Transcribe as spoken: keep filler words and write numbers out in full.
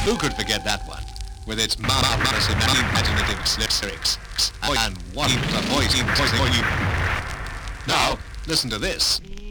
Who could forget that one? With its marvelous imaginative lyrics and what a voice. Now, listen to this.